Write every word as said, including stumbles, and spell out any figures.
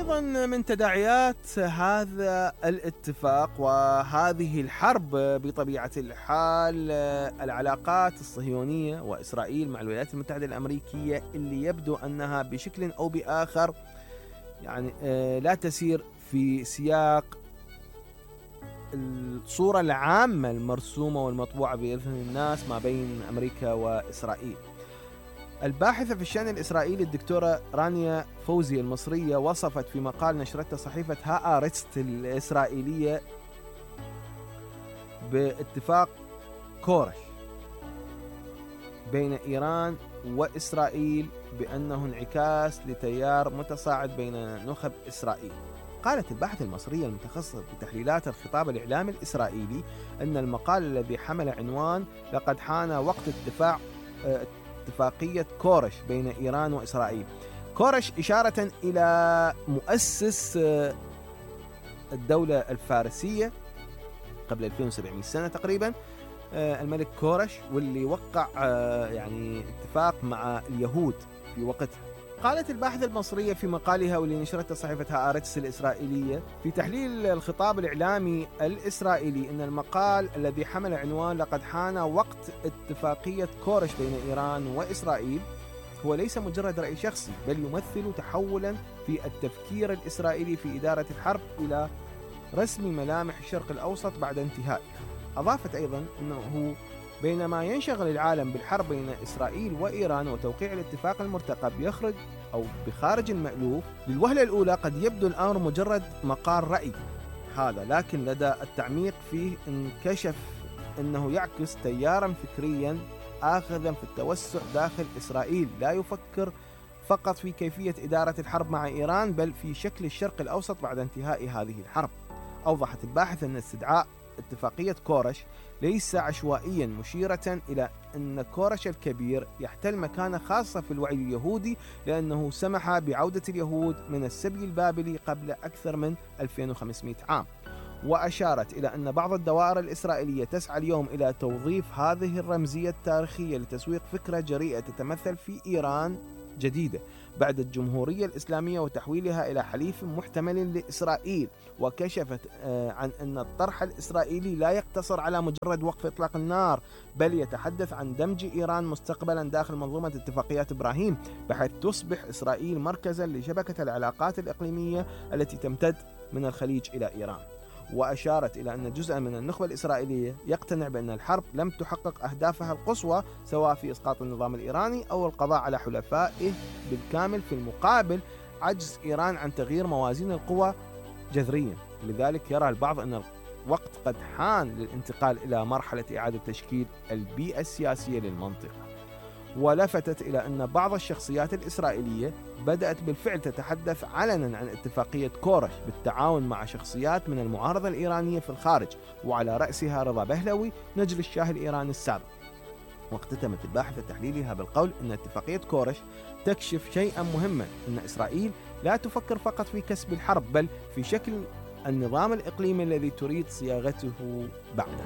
أيضا من تداعيات هذا الاتفاق وهذه الحرب بطبيعة الحال العلاقات الصهيونية وإسرائيل مع الولايات المتحدة الأمريكية، اللي يبدو أنها بشكل أو بآخر يعني لا تسير في سياق الصورة العامة المرسومة والمطبوعة بإذن الناس ما بين أمريكا وإسرائيل. الباحثة في الشأن الإسرائيلي الدكتورة رانيا فوزي المصرية وصفت في مقال نشرته صحيفة هآرتس الإسرائيلية باتفاق كورش بين إيران وإسرائيل بأنه انعكاس لتيار متصاعد بين نخب إسرائيل. قالت الباحثة المصرية المتخصصة في تحليلات الخطاب الإعلامي الإسرائيلي أن المقال الذي حمل عنوان لقد حان وقت اتفاق اتفاقية كورش بين إيران وإسرائيل. كورش إشارة إلى مؤسس الدولة الفارسية قبل ألفين وسبعمائة سنة تقريبا، الملك كورش، واللي وقع يعني اتفاق مع اليهود في وقتها. قالت الباحثة المصرية في مقالها واللي نشرته صحيفة هآرتس الإسرائيلية في تحليل الخطاب الإعلامي الإسرائيلي أن المقال الذي حمل عنوان لقد حان وقت اتفاقية كورش بين إيران وإسرائيل هو ليس مجرد رأي شخصي، بل يمثل تحولا في التفكير الإسرائيلي في إدارة الحرب إلى رسم ملامح الشرق الأوسط بعد انتهائها. أضافت أيضا أنه بينما ينشغل العالم بالحرب بين إسرائيل وإيران وتوقيع الاتفاق المرتقب يخرج أو بخارج المألوف، للوهلة الأولى قد يبدو الأمر مجرد مقال رأي هذا، لكن لدى التعميق فيه انكشف أنه يعكس تيارا فكريا آخذا في التوسع داخل إسرائيل لا يفكر فقط في كيفية إدارة الحرب مع إيران بل في شكل الشرق الأوسط بعد انتهاء هذه الحرب. أوضحت الباحث أن استدعاء اتفاقية كورش ليس عشوائيا، مشيرة إلى أن كورش الكبير يحتل مكانة خاصة في الوعي اليهودي لأنه سمح بعودة اليهود من السبي البابلي قبل أكثر من ألفين وخمسمائة عام. وأشارت إلى أن بعض الدوائر الإسرائيلية تسعى اليوم إلى توظيف هذه الرمزية التاريخية لتسويق فكرة جريئة تتمثل في إيران جديدة بعد الجمهورية الإسلامية وتحويلها إلى حليف محتمل لإسرائيل. وكشفت عن أن الطرح الإسرائيلي لا يقتصر على مجرد وقف إطلاق النار، بل يتحدث عن دمج إيران مستقبلا داخل منظومة اتفاقيات إبراهيم، بحيث تصبح إسرائيل مركزا لشبكة العلاقات الإقليمية التي تمتد من الخليج إلى إيران. وأشارت إلى أن جزءا من النخبة الإسرائيلية يقتنع بأن الحرب لم تحقق أهدافها القصوى سواء في إسقاط النظام الإيراني أو القضاء على حلفائه بالكامل، في المقابل عجز إيران عن تغيير موازين القوى جذريا. لذلك يرى البعض أن الوقت قد حان للانتقال إلى مرحلة إعادة تشكيل البيئة السياسية للمنطقة. ولفتت إلى أن بعض الشخصيات الإسرائيلية بدأت بالفعل تتحدث علنا عن اتفاقية كورش بالتعاون مع شخصيات من المعارضة الإيرانية في الخارج، وعلى رأسها رضا بهلوي نجل الشاه الإيراني السابق. واختتمت الباحثة تحليلها بالقول أن اتفاقية كورش تكشف شيئا مهما، أن إسرائيل لا تفكر فقط في كسب الحرب بل في شكل النظام الإقليمي الذي تريد صياغته بعدها.